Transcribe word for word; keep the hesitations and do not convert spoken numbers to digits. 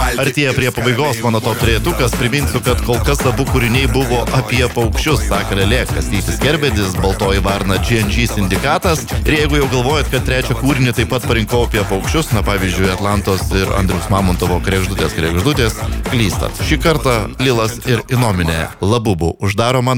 Artėja prie pabaigos mano top trejetukas, priminsiu, kad kol kas abu kūriniai buvo apie paukščius, Sakralė, Kastytis Kerbedis, Baltoji varna, G N G sindikatas. Ir jeigu jau galvojat, kad trečią kūrinį taip pat parinkau apie paukščius, na pavyzdžiui, Atlantos ir Andriaus Mamontovo Kregždutės, Kregždutės, klystat. Šį kartą Lilas ir Inominė Labubu uždaro man